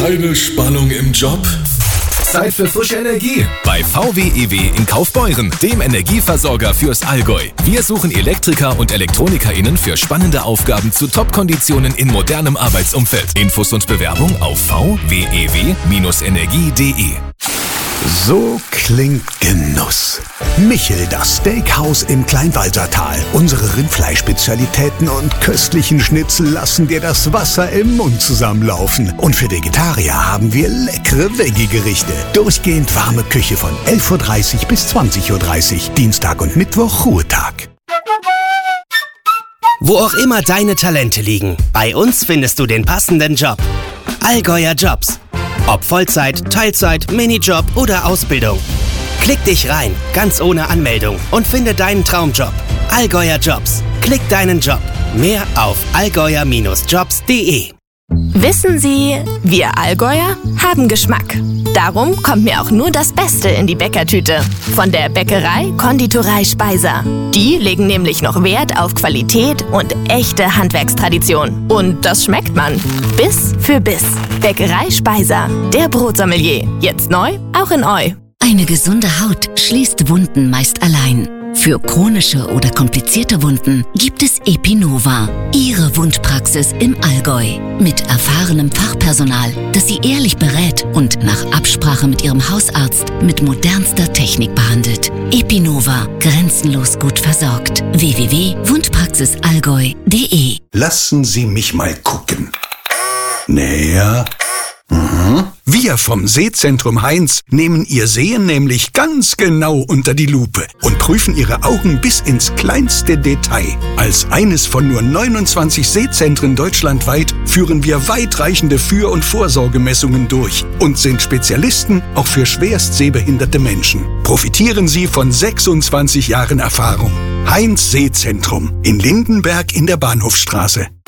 Keine Spannung im Job? Zeit für frische Energie. Bei VW-EW in Kaufbeuren, dem Energieversorger fürs Allgäu. Wir suchen Elektriker und ElektronikerInnen für spannende Aufgaben zu Top-Konditionen in modernem Arbeitsumfeld. Infos und Bewerbung auf vwew-energie.de. So klingt Genuss. Michel, das Steakhouse im Kleinwalsertal. Unsere Rindfleischspezialitäten und köstlichen Schnitzel lassen dir das Wasser im Mund zusammenlaufen. Und für Vegetarier haben wir leckere Veggie-Gerichte. Durchgehend warme Küche von 11:30 Uhr bis 20:30 Uhr. Dienstag und Mittwoch Ruhetag. Wo auch immer deine Talente liegen, bei uns findest du den passenden Job. Allgäuer Jobs. Ob Vollzeit, Teilzeit, Minijob oder Ausbildung. Klick dich rein, ganz ohne Anmeldung und finde deinen Traumjob. Allgäuer Jobs. Klick deinen Job. Mehr auf allgäuer-jobs.de. Wissen Sie, wir Allgäuer haben Geschmack. Darum kommt mir auch nur das Beste in die Bäckertüte. Von der Bäckerei Konditorei Speiser. Die legen nämlich noch Wert auf Qualität und echte Handwerkstradition. Und das schmeckt man. Biss für Biss. Bäckerei Speiser. Der Brotsommelier. Jetzt neu, auch in Eu. Eine gesunde Haut schließt Wunden meist allein. Für chronische oder komplizierte Wunden gibt es Epinova, Ihre Wundpraxis im Allgäu. Mit erfahrenem Fachpersonal, das Sie ehrlich berät und nach Absprache mit Ihrem Hausarzt mit modernster Technik behandelt. Epinova, grenzenlos gut versorgt. www.wundpraxisallgäu.de. Lassen Sie mich mal gucken. Näher. Wir vom Sehzentrum Heinz nehmen Ihr Sehen nämlich ganz genau unter die Lupe und prüfen Ihre Augen bis ins kleinste Detail. Als eines von nur 29 Sehzentren deutschlandweit führen wir weitreichende Für- und Vorsorgemessungen durch und sind Spezialisten auch für schwerst sehbehinderte Menschen. Profitieren Sie von 26 Jahren Erfahrung. Heinz Sehzentrum in Lindenberg in der Bahnhofstraße.